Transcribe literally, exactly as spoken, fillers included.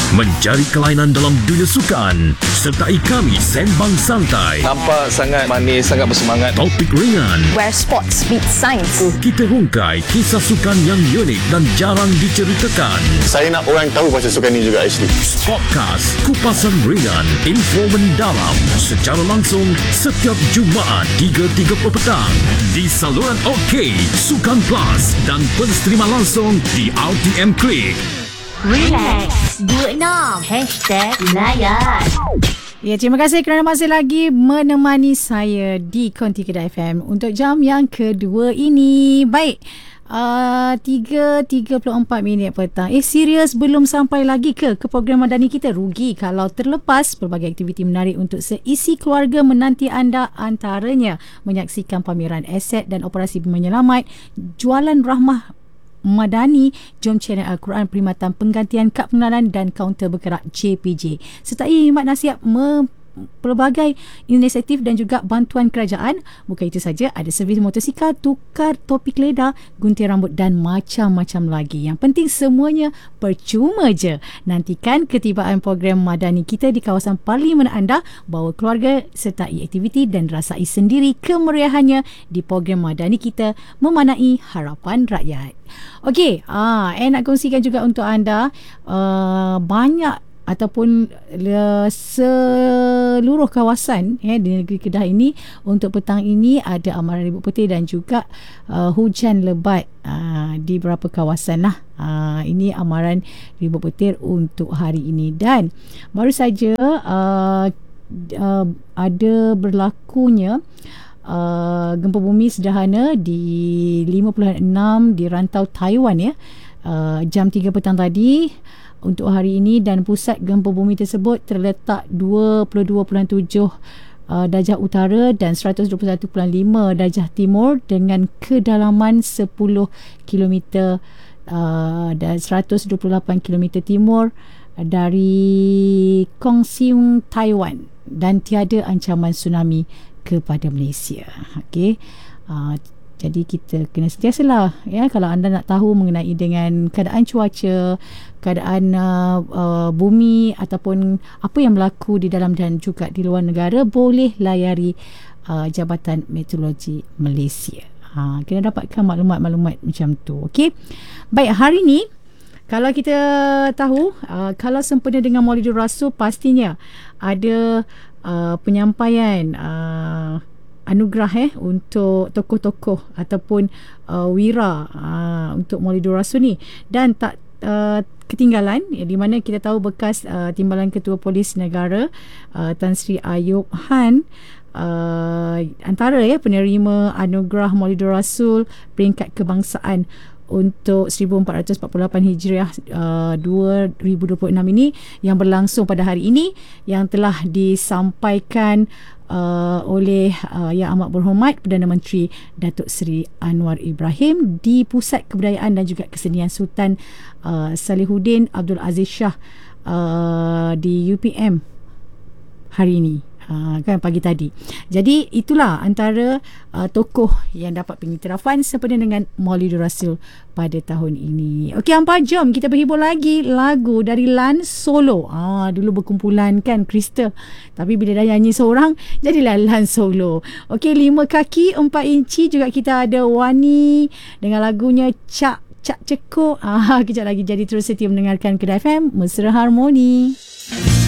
Mencari kelainan dalam dunia sukan. Sertai kami sembang santai. Nampak sangat manis, sangat bersemangat. Topik ringan. Where sports meet science. Kita hungkai kisah sukan yang unik dan jarang diceritakan. Saya nak orang tahu pasal sukan ni juga actually. Podcast Kupasan Ringan, info mendalam secara langsung setiap Jumaat tiga tiga puluh petang di saluran OK, Sukan Plus dan pensterima langsung di R T M Click. Relax dua enam Hashtag Layan. Ya, terima kasih kerana masih lagi menemani saya di Konti Kedah F M untuk jam yang kedua ini. Baik, uh, tiga tiga puluh empat minit petang. Eh, serius belum sampai lagi ke ke program Madani kita? Rugi kalau terlepas pelbagai aktiviti menarik untuk seisi keluarga menanti anda, antaranya menyaksikan pameran aset dan operasi penyelamat, jualan rahmah Madani, jom channel Al-Quran Perkhidmatan Penggantian Kad Pengenalan dan kaunter bergerak J P J sertai khidmat nasihat me pelbagai inisiatif dan juga bantuan kerajaan. Bukan itu saja, ada servis motosikal, tukar topik leda, gunting rambut dan macam-macam lagi. Yang penting semuanya percuma je. Nantikan ketibaan program Madani kita di kawasan parlimen anda. Bawa keluarga sertai aktiviti dan rasai sendiri kemeriahannya di program Madani kita, memanai harapan rakyat. Okey, ah, saya nak kongsikan juga untuk anda uh, banyak ataupun uh, seluruh kawasan eh, di negeri Kedah ini untuk petang ini ada amaran ribut putih dan juga uh, hujan lebat uh, di beberapa kawasan lah. Uh, ini amaran ribut putih untuk hari ini. Dan baru saja uh, uh, ada berlakunya uh, gempa bumi sederhana di lima puluh enam di rantau Taiwan ya, uh, jam tiga petang tadi untuk hari ini, dan pusat gempa bumi tersebut terletak dua puluh dua perpuluhan tujuh uh, darjah utara dan seratus dua puluh satu perpuluhan lima darjah timur dengan kedalaman sepuluh kilometer uh, dan seratus dua puluh lapan kilometer timur dari Kaohsiung, Taiwan, dan tiada ancaman tsunami kepada Malaysia. Okey. Uh, Jadi kita kena sentiasalah ya, kalau anda nak tahu mengenai dengan keadaan cuaca, keadaan uh, uh, bumi ataupun apa yang berlaku di dalam dan juga di luar negara, boleh layari uh, Jabatan Meteorologi Malaysia. Ha, kena dapatkan maklumat-maklumat macam tu. Okey. Baik, hari ni kalau kita tahu uh, kalau sempena dengan Maulidur Rasul, pastinya ada uh, penyampaian uh, anugerah eh untuk tokoh-tokoh ataupun uh, wira uh, untuk Maulidur Rasul ni. Dan tak uh, ketinggalan ya, di mana kita tahu bekas uh, Timbalan Ketua Polis Negara uh, Tan Sri Ayub Han uh, antara ya penerima anugerah Maulidur Rasul peringkat kebangsaan untuk seribu empat ratus empat puluh lapan Hijriah uh, dua ribu dua puluh enam ini, yang berlangsung pada hari ini, yang telah disampaikan uh, oleh uh, Yang Amat Berhormat Perdana Menteri Datuk Seri Anwar Ibrahim di Pusat Kebudayaan dan juga Kesenian Sultan uh, Salihuddin Abdul Aziz Shah uh, di U P M hari ini. Ha, kan pagi tadi. Jadi itulah antara uh, tokoh yang dapat pengiktirafan sempena dengan Maulidur Rasul pada tahun ini. Okey, hampa, jom kita berhibur lagi lagu dari Lan Solo. Ah, dulu berkumpulan kan Krista, tapi bila dah nyanyi seorang jadilah Lan Solo. Okey, lima kaki empat inci juga kita ada Wani dengan lagunya Cak Cak Cekok. Ah, kejap lagi, jadi terus setia mendengarkan Kedah F M Mesra Harmoni.